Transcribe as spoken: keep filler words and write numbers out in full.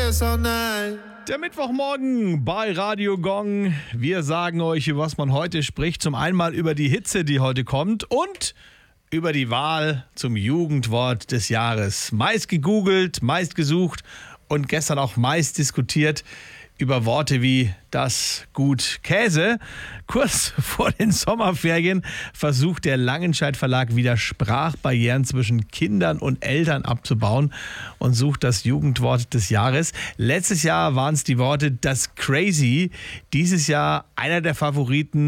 yes or nein. Der Mittwochmorgen bei Radio Gong. Wir sagen euch, über was man heute spricht. Zum einen mal über die Hitze, die heute kommt, und über die Wahl zum Jugendwort des Jahres. Meist gegoogelt, meist gesucht und gestern auch meist diskutiert über Worte wie das Gut Käse. Kurz vor den Sommerferien versucht der Langenscheidt Verlag wieder Sprachbarrieren zwischen Kindern und Eltern abzubauen und sucht das Jugendwort des Jahres. Letztes Jahr waren es die Worte das Crazy. Dieses Jahr einer der Favoriten